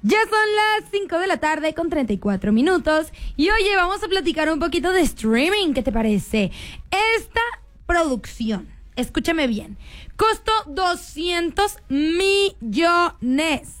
Ya son las 5 de la tarde con 34 minutos y oye, vamos a platicar un poquito de streaming, ¿qué te parece? Esta producción, escúchame bien, costó $200 millones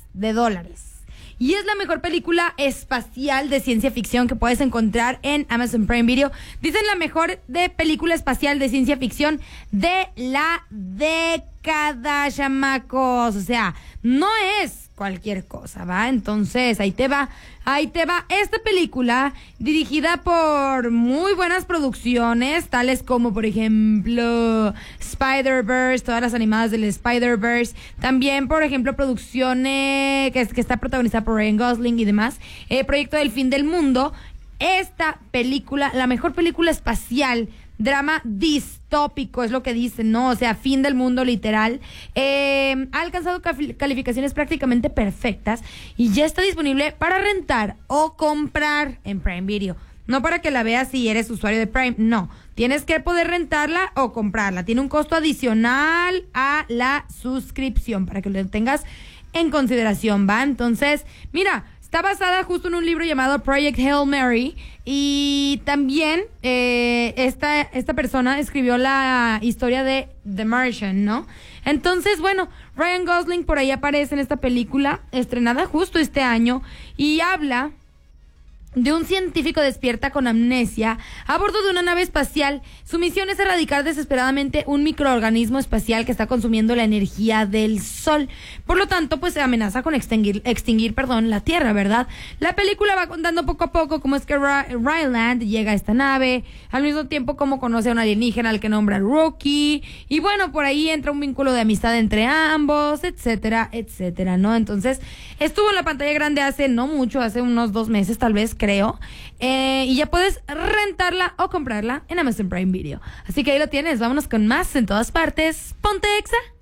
y es la mejor película espacial de ciencia ficción que puedes encontrar en Amazon Prime Video. Dicen la mejor de película espacial de ciencia ficción de la década, chamacos. O sea, no es cualquier cosa, ¿va? Entonces, ahí te va. Esta película, dirigida por muy buenas producciones, tales como, por ejemplo, Spider-Verse, todas las animadas del Spider-Verse. También, por ejemplo, producciones que está protagonizada por Ryan Gosling y demás. Proyecto del Fin del Mundo. Esta película, la mejor película espacial, drama distópico, es lo que dicen, ¿no? O sea, fin del mundo literal. Ha alcanzado calificaciones prácticamente perfectas y ya está disponible para rentar o comprar en Prime Video. No para que la veas si eres usuario de Prime, no. Tienes que poder rentarla o comprarla. Tiene un costo adicional a la suscripción para que lo tengas en consideración, ¿va? Entonces, mira, está basada justo en un libro llamado Project Hail Mary y también esta persona escribió la historia de The Martian, ¿no? Entonces, bueno, Ryan Gosling por ahí aparece en esta película estrenada justo este año y habla de un científico despierta con amnesia a bordo de una nave espacial. Su misión es erradicar desesperadamente un microorganismo espacial que está consumiendo la energía del Sol. Por lo tanto, pues se amenaza con extinguir la Tierra, ¿verdad? La película va contando poco a poco cómo es que Ryland llega a esta nave, al mismo tiempo cómo conoce a un alienígena al que nombra Rookie, y bueno, por ahí entra un vínculo de amistad entre ambos, etcétera, etcétera, ¿no? Entonces, estuvo en la pantalla grande hace no mucho, hace unos 2 meses tal vez, creo, y ya puedes rentarla o comprarla en Amazon Prime Video. Así que ahí lo tienes, vámonos con más en todas partes. Ponte Exa.